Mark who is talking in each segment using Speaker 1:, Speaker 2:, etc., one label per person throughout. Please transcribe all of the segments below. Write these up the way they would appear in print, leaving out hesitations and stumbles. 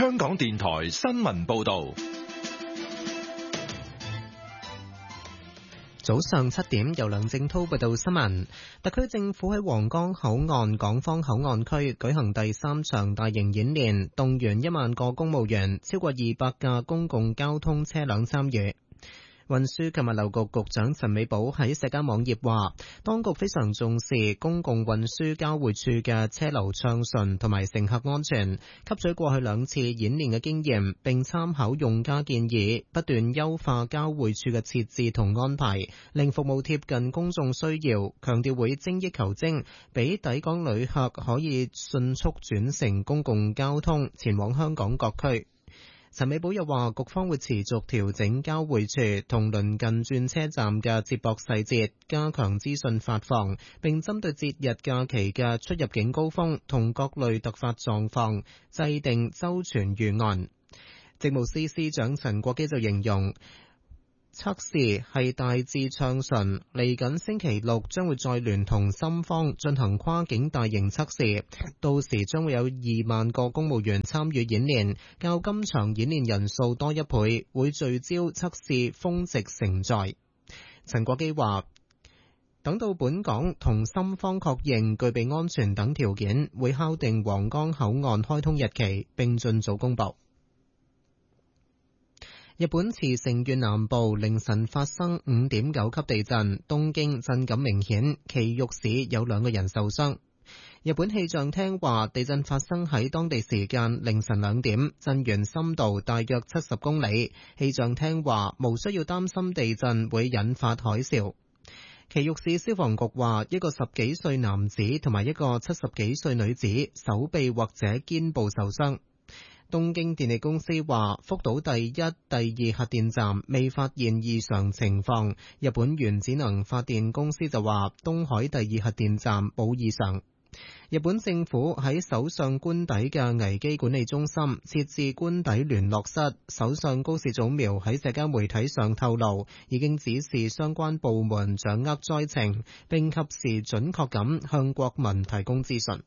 Speaker 1: 香港電台新聞報道。
Speaker 2: 早上7點，由梁正滔報道新聞。特區政府喺皇崗口岸港方口岸區舉行第3場大型演練，動員1萬個公務員，超過200架公共交通車輛參與。運輸及物流局局長陳美寶喺社交網頁話，當局非常重視公共運輸交匯處嘅車流暢順同埋乘客安全，吸取過去2次演練嘅經驗，並參考用家建議，不斷優化交匯處嘅設置同安排，令服務貼近公眾需要。強調會精益求精，俾抵港旅客可以迅速轉乘公共交通前往香港各區。陳美寶又話，局方會持續調整交匯處同鄰近轉車站嘅接駁細節，加強資訊發放，並針對節日假期嘅出入境高峰同各類突發狀況，制定周全預案。政務司司長陳國基就形容測試係大致暢順，嚟緊星期6將會再聯同深方進行跨境大型測試，到時將會有2萬個公務員參與演練，較今場演練人數多1倍，會聚焦測試峰值承載。陳國基話，等到本港同深方確認具備安全等條件，會敲定皇崗口岸開通日期，並盡早公佈。日本茨城縣南部凌晨發生 5.9 級地震，東京震感明顯，埼玉市有2個人受傷。日本氣象廳話，地震發生喺當地時間凌晨2點，震源深度大約70公里。氣象廳話，無需要擔心地震會引發海嘯。埼玉市消防局話，一個10幾歲男子同埋一個70幾歲女子手臂或者肩部受傷。東京電力公司話，福島第1、第2核電站未發現異常情況。日本原子能發電公司就話，東海第2核電站冇異常。日本政府喺首相官邸嘅危機管理中心設置官邸聯絡室。首相高市早苗喺社交媒體上透露，已經指示相關部門掌握災情，並及時準確咁向國民提供資訊。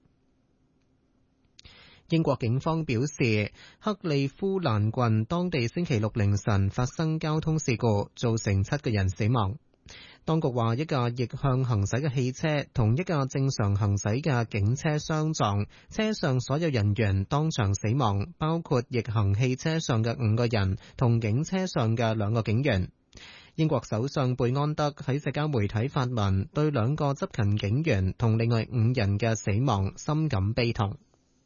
Speaker 2: 英國警方表示，克利夫蘭郡當地星期6凌晨發生交通事故，造成7個人死亡。當局話，一架逆向行駛嘅汽車同一架正常行駛嘅警車相撞，車上所有人員當場死亡，包括逆行汽車上嘅5個人同警車上嘅2個警員。英國首相貝安德喺社交媒體發文，對2個執勤警員同另外5人嘅死亡深感悲痛。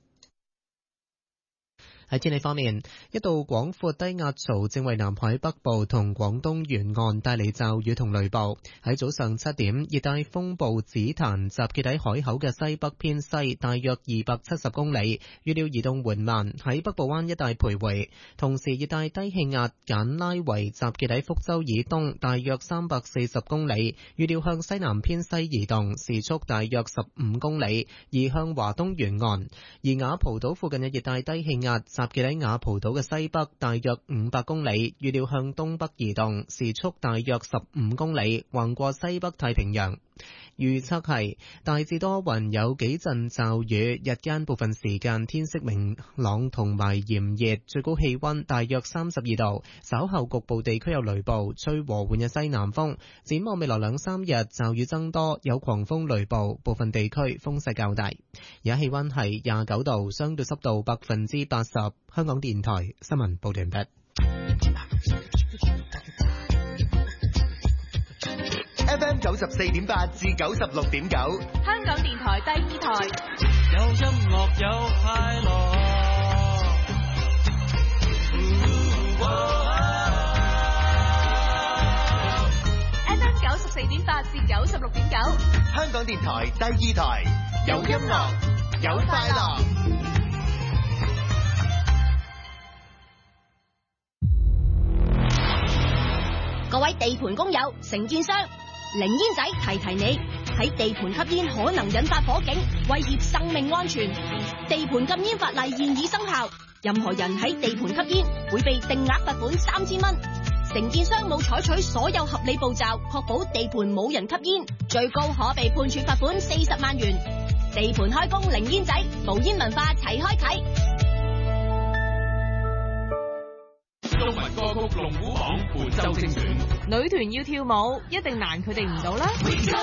Speaker 2: 喺天氣方面，一道廣闊低壓槽正為南海北部同廣東沿岸帶嚟驟雨同雷暴。喺早上7點，熱帶風暴紫檀集結喺海口嘅西北偏西大約270公里，預料移動緩慢，喺北部灣一帶徘徊。同時，熱帶低氣壓簡拉維集結喺福州以東大約340公里，預料向西南偏西移動，時速大約15公里，移向華東沿岸。而雅蒲島附近嘅熱帶低氣壓集結喺雅蒲島嘅西北大約500公里，預料向東北移動，時速大約15公里，橫過西北太平洋。預測係大致多雲，有幾陣驟雨，日間部分時間天色明朗同埋炎熱，最高氣溫大約32度。稍後局部地區有雷暴，吹和緩嘅西南風。展望未來2-3日，驟雨增多，有狂風雷暴，部分地區風勢較大。而家氣溫係29度，相對濕度80%。香港電台新聞報道完畢。
Speaker 3: FM 94.8至96.9，
Speaker 4: 香港電台第2台，
Speaker 5: 有音樂有快樂。
Speaker 4: FM 94.8至96.9，
Speaker 3: 香港電台第2台，有音樂有快樂。
Speaker 6: 各位地盤工友、承建商，零煙仔提提你，喺地盤吸煙可能引發火警，威脅生命安全。地盤禁煙法例現已生效，任何人喺地盤吸煙會被定額罰款3000蚊。承建商冇採取所有合理步驟，確保地盤冇人吸煙，最高可被判處罰款40萬元。地盤開工零煙仔，無煙文化齊開啟。
Speaker 1: 歌曲龍虎榜本周精選。
Speaker 4: 女團要跳舞，一定難佢哋唔到啦。